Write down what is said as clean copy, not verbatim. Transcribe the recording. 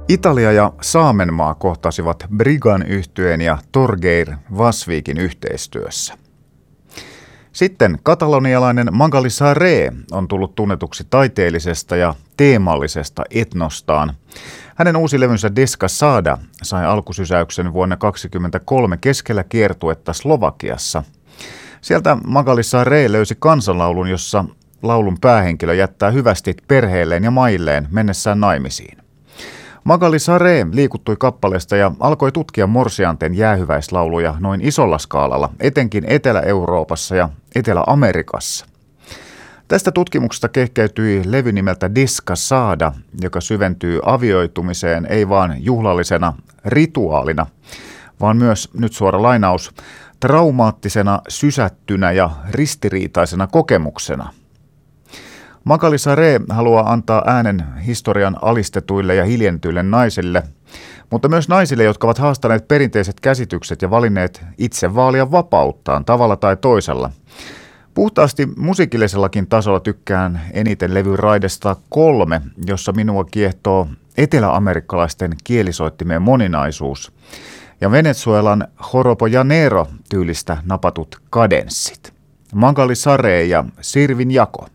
Italia ja Saamenmaa kohtasivat Brigan yhtyeen ja Torgeir Vasvikin yhteistyössä. Sitten katalonialainen Magali Saré on tullut tunnetuksi taiteellisesta ja teemallisesta etnostaan. Hänen uusi levynsä Descasada sai alkusysäyksen vuonna 2023 keskellä kiertuetta Slovakiassa. Sieltä Magali Saré löysi kansanlaulun, jossa laulun päähenkilö jättää hyvästit perheelleen ja mailleen mennessään naimisiin. Magali Saré liikuttui kappaleesta ja alkoi tutkia morsianten jäähyväislauluja noin isolla skaalalla, etenkin Etelä-Euroopassa ja Etelä-Amerikassa. Tästä tutkimuksesta kehkeytyi levy nimeltä Descasada, joka syventyy avioitumiseen ei vain juhlallisena rituaalina, vaan myös, nyt suora lainaus, traumaattisena, sysättynä ja ristiriitaisena kokemuksena. Magali Saré haluaa antaa äänen historian alistetuille ja hiljentyille naisille, mutta myös naisille, jotka ovat haastaneet perinteiset käsitykset ja valinneet itse vaalia vapauttaan tavalla tai toisella. Puhtaasti musiikillisellakin tasolla tykkään eniten levyn Raidesta 3, jossa minua kiehtoo eteläamerikkalaisten kielisoittimien moninaisuus ja Venezuelan Joropo Llanero -tyylistä napatut kadenssit. Magali Saré ja Sirvin Jako.